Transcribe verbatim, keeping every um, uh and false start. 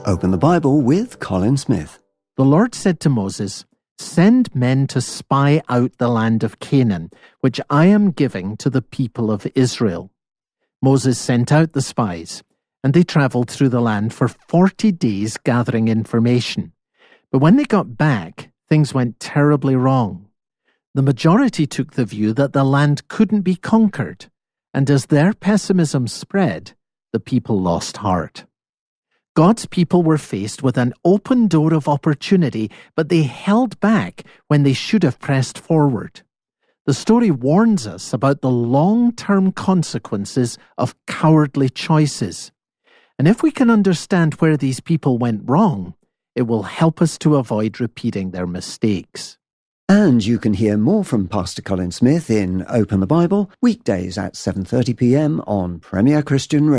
Open the Bible with Colin Smith. The Lord said to Moses, "Send men to spy out the land of Canaan, which I am giving to the people of Israel." Moses sent out the spies, and they travelled through the land for forty days gathering information. But when they got back, things went terribly wrong. The majority took the view that the land couldn't be conquered, and as their pessimism spread, the people lost heart. God's people were faced with an open door of opportunity, but they held back when they should have pressed forward. The story warns us about the long-term consequences of cowardly choices. And if we can understand where these people went wrong, it will help us to avoid repeating their mistakes. And you can hear more from Pastor Colin Smith in Open the Bible, weekdays at seven thirty p m on Premier Christian Radio.